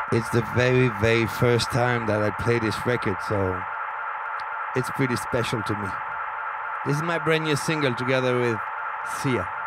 It's the very, very first time that I play this record, so it's pretty special to me. This is my brand new single together with Sia.